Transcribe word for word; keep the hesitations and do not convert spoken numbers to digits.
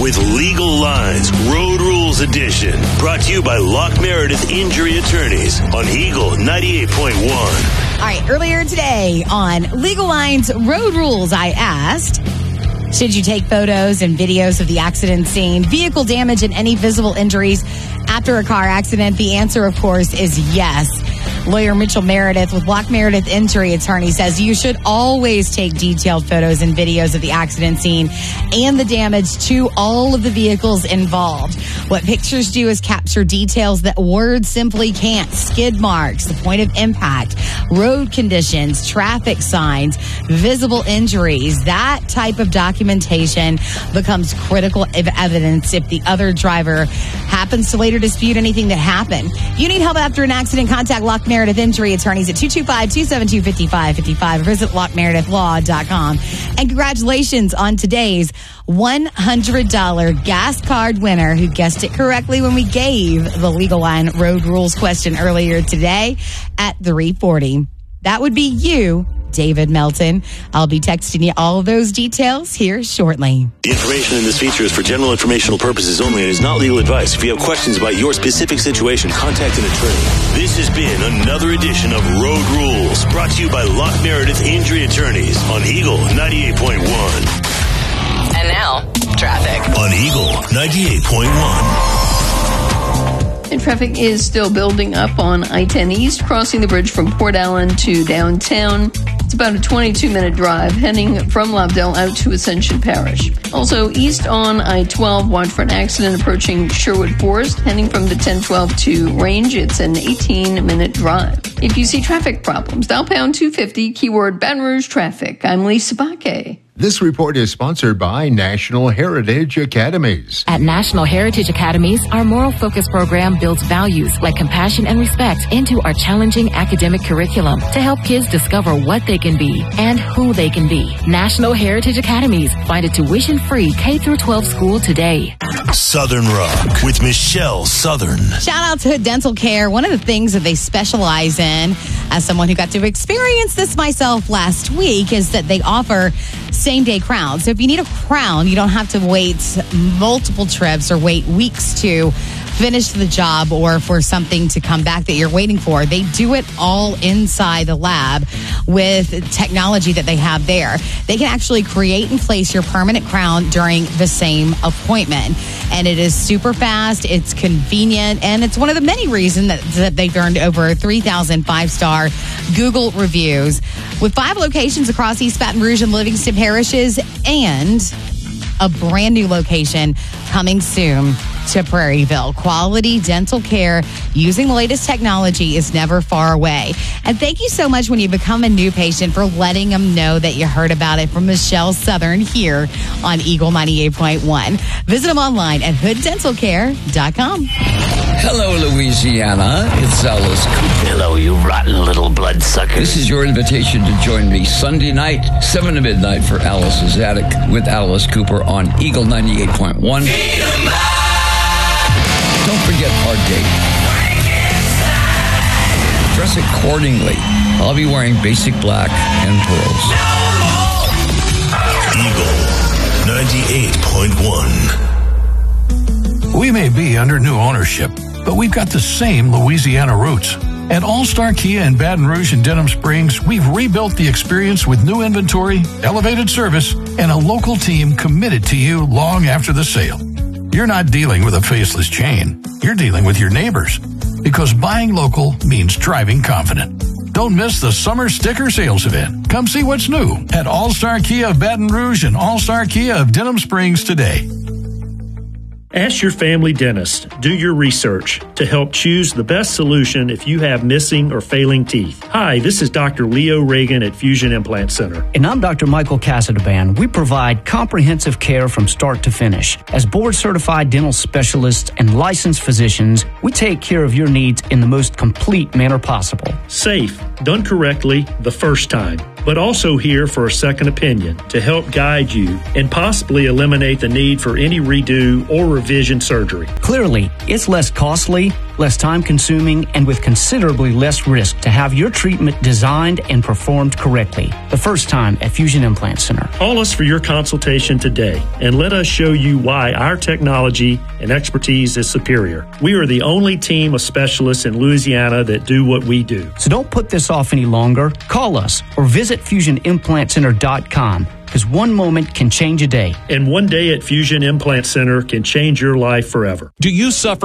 with Legal Lines, Road Rules Edition. Brought to you by Locke Meredith Injury Attorneys on Eagle ninety-eight point one. All right, earlier today on Legal Lines, Road Rules, I asked, should you take photos and videos of the accident scene, vehicle damage, and any visible injuries after a car accident? The answer, of course, is yes. Lawyer Mitchell Meredith with Locke Meredith Injury Attorney says you should always take detailed photos and videos of the accident scene and the damage to all of the vehicles involved. What pictures do is capture details that words simply can't. Skid marks, the point of impact, road conditions, traffic signs, visible injuries. That type of documentation becomes critical evidence if the other driver happens to later dispute anything that happened. If you need help after an accident, contact Locke Meredith Injury Attorneys at two two five, two seven two, five five five five or visit lock meredith law dot com. And congratulations on today's one hundred dollars gas card winner who guessed it correctly when we gave the Legal Line Road Rules question earlier today at three forty. That would be you, David Melton. I'll be texting you all of those details here shortly. The information in this feature is for general informational purposes only and is not legal advice. If you have questions about your specific situation, contact an attorney. This has been another edition of Road Rules, brought to you by Locke Meredith Injury Attorneys on Eagle ninety-eight point one. And now, traffic. On Eagle ninety-eight point one. And traffic is still building up on I ten East, crossing the bridge from Port Allen to downtown. It's about a twenty-two minute drive heading from Lobdell out to Ascension Parish. Also, east on I twelve, watch for an accident approaching Sherwood Forest, heading from the ten twelve to Range. It's an eighteen minute drive. If you see traffic problems, dial pound two fifty, keyword Baton Rouge traffic. I'm Lisa Baque. This report is sponsored by National Heritage Academies. At National Heritage Academies, our moral focus program builds values like compassion and respect into our challenging academic curriculum to help kids discover what they can be and who they can be. National Heritage Academies. Find a tuition-free K through twelve school today. Southern Rock with Michelle Southern. Shout out to Hood Dental Care. One of the things that they specialize in, as someone who got to experience this myself last week, is that they offer same-day crowns. So if you need a crown, you don't have to wait multiple trips or wait weeks to finish the job or for something to come back that you're waiting for. They do it all inside the lab with technology that they have there. They can actually create and place your permanent crown during the same appointment. And it is super fast, it's convenient, and it's one of the many reasons that, that they've earned over three thousand five-star Google reviews. With five locations across East Baton Rouge and Livingston parishes, and a brand new location coming soon to Prairieville. Quality dental care using the latest technology is never far away. And thank you so much when you become a new patient for letting them know that you heard about it from Michelle Southern here on Eagle ninety-eight point one. Visit them online at hood dental care dot com. Hello, Louisiana. It's Alice Cooper. Hello, you rotten little bloodsuckers. This is your invitation to join me Sunday night, seven to midnight for Alice's Attic with Alice Cooper on Eagle ninety-eight point one. Don't forget our date. Dress accordingly. I'll be wearing basic black and pearls. Eagle ninety-eight point one. We may be under new ownership, but we've got the same Louisiana roots. At All-Star Kia in Baton Rouge and Denham Springs, we've rebuilt the experience with new inventory, elevated service, and a local team committed to you long after the sale. You're not dealing with a faceless chain. You're dealing with your neighbors. Because buying local means driving confident. Don't miss the summer sticker sales event. Come see what's new at All-Star Kia of Baton Rouge and All-Star Kia of Denham Springs today. Ask your family dentist. Do your research to help choose the best solution if you have missing or failing teeth. Hi, this is Doctor Leo Reagan at Fusion Implant Center. And I'm Doctor Michael Casadaband. We provide comprehensive care from start to finish. As board-certified dental specialists and licensed physicians, we take care of your needs in the most complete manner possible. Safe, done correctly the first time, but also here for a second opinion to help guide you and possibly eliminate the need for any redo or revision surgery. Clearly, it's less costly less time consuming, and with considerably less risk to have your treatment designed and performed correctly. The first time at Fusion Implant Center. Call us for your consultation today and let us show you why our technology and expertise is superior. We are the only team of specialists in Louisiana that do what we do. So don't put this off any longer. Call us or visit fusion implant center dot com, because one moment can change a day. And one day at Fusion Implant Center can change your life forever. Do you suffer